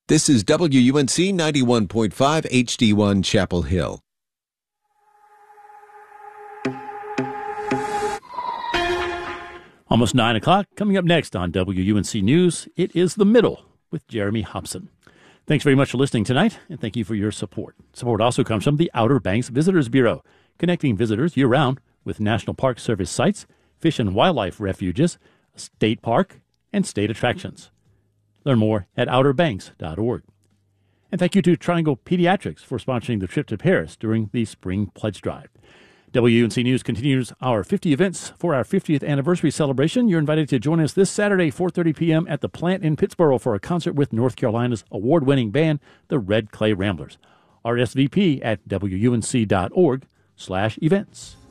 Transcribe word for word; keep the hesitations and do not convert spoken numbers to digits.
This is W U N C ninety-one point five H D one Chapel Hill. Almost nine o'clock. Coming up next on W U N C News, it is The Middle with Jeremy Hobson. Thanks very much for listening tonight, and thank you for your support. Support also comes from the Outer Banks Visitors Bureau, connecting visitors year-round with National Park Service sites, fish and wildlife refuges, a state park, and state attractions. Learn more at outer banks dot org. And thank you to Triangle Pediatrics for sponsoring the trip to Paris during the Spring Pledge Drive. W U N C News continues our fifty events for our fiftieth anniversary celebration. You're invited to join us this Saturday, four thirty p.m. at the Plant in Pittsboro for a concert with North Carolina's award-winning band, the Red Clay Ramblers. R S V P at W U N C dot org slash events.